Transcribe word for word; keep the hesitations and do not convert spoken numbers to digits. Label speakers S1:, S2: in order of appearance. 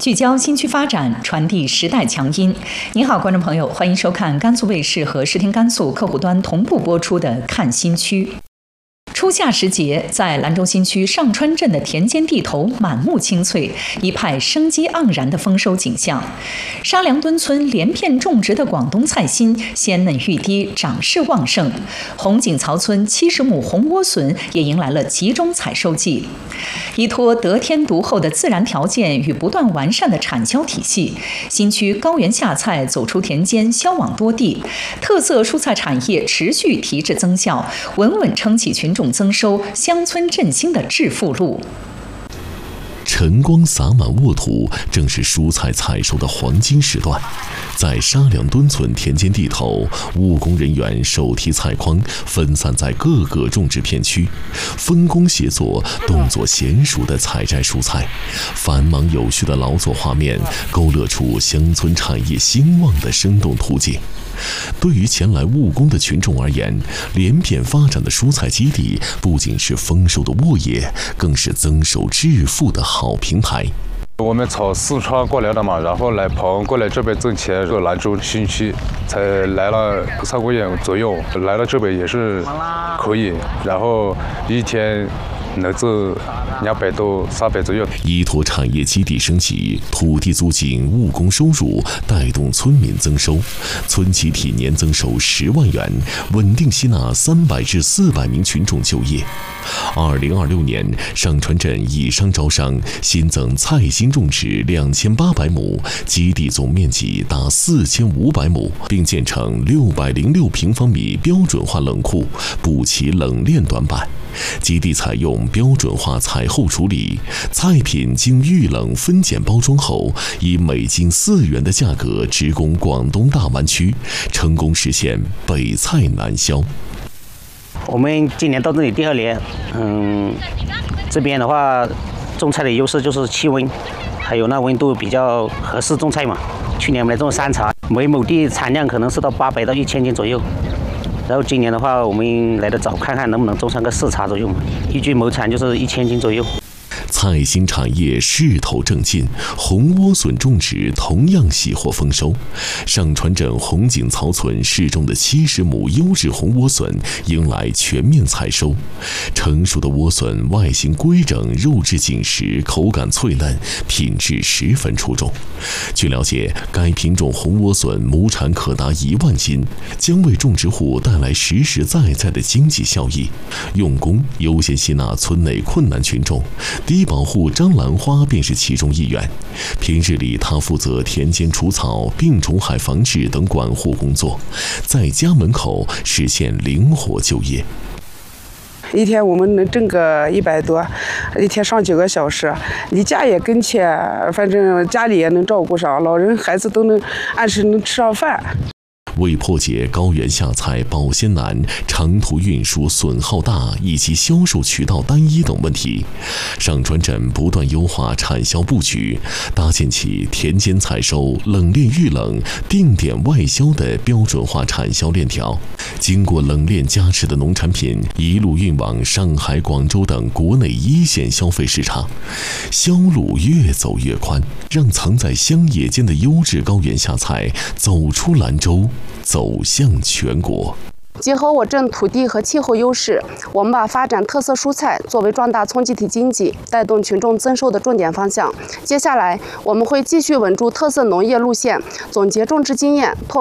S1: 聚焦新区发展，传递时代强音。您好，观众朋友，欢迎收看甘肃卫视和视听甘肃客户端同步播出的《看新区》。初夏时节，在兰州新区上川镇的田间地头满目青翠，一派生机盎然的丰收景象。沙梁墩村连片种植的广东菜心鲜嫩欲滴，长势旺盛。红景曹村七十亩红莴笋也迎来了集中采收季。依托得天独厚的自然条件与不断完善的产销体系，新区高原下菜走出田间，销往多地，特色蔬菜产业持续提质增效，稳稳撑起群众增收、乡村振兴的致富路。
S2: 晨光洒满沃土，正是蔬菜采收的黄金时段。在沙梁墩村田间地头，务工人员手提菜筐，分散在各个种植片区，分工协作，动作娴熟地采摘蔬菜。繁忙有序的劳作画面，勾勒出乡村产业兴旺的生动图景。对于前来务工的群众而言，连片发展的蔬菜基地不仅是丰收的沃野，更是增收致富的好平台。
S3: 我们从四川过来的嘛，然后来跑过来这边挣钱，就兰州新区才来了三个月左右，来了这边也是可以，然后一天能挣两百多、三百左右。
S2: 依托产业基地升级，土地租金、务工收入带动村民增收，村集体年增收十万元，稳定吸纳三百至四百名群众就业。二零二六年，上川镇以商招商，新增菜心种植两千八百亩，基地总面积达四千五百亩，并建成六百零六平方米标准化冷库，补齐冷链短板。基地采用标准化采后处理，菜品经预冷分拣包装后，以每斤四元的价格直供广东大湾区，成功实现北菜南销。
S4: 我们今年到这里第二年，嗯，这边的话，种菜的优势就是气温，还有那温度比较合适种菜嘛。去年我们来种山茶，每亩地产量可能是到八百到一千斤左右。然后今年的话，我们来得早，看看能不能种上个四茶左右嘛，一均亩产就是一千斤左右。
S2: 菜心产业势头正劲，红莴笋种植同样喜获丰收。上川镇红景曹村试种的七十亩优质红莴笋迎来全面采收。成熟的莴笋外形规整，肉质紧实，口感脆嫩，品质十分出众。据了解，该品种红莴笋亩产可达一万斤，将为种植户带来实实在在的经济效益。用工优先吸纳村内困难群众，低保户张兰花便是其中一员。平日里，他负责田间除草、病虫害防治等管护工作，在家门口实现灵活就业。
S5: 一天我们能挣个一百多，一天上九个小时，离家也跟前，反正家里也能照顾上，老人孩子都能按时能吃上饭。
S2: 为破解高原下菜保鲜难、长途运输损耗大以及销售渠道单一等问题，上川镇不断优化产销布局，搭建起田间采收、冷链预冷、定点外销的标准化产销链条。经过冷链加持的农产品一路运往上海、广州等国内一线消费市场，销路越走越宽，让藏在乡野间的优质高原下菜走出兰州，走向全国。
S6: 结合我镇土地和气候优势，我们把发展特色蔬菜作为壮大村集体经济、带动群众增收的重点方向。接下来，我们会继续稳住特色农业路线，总结种植经验，拓